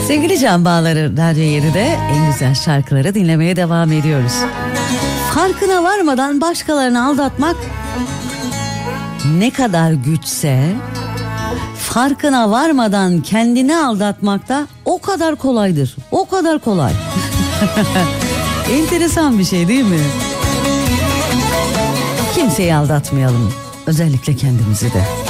Sevgili Can Bağları, Radyo 7'de en güzel şarkıları dinlemeye devam ediyoruz. Farkına varmadan başkalarını aldatmak ne kadar güçse, farkına varmadan kendini aldatmak da o kadar kolaydır. O kadar kolay. Enteresan bir şey değil mi? Kimseyi aldatmayalım. Özellikle kendimizi de.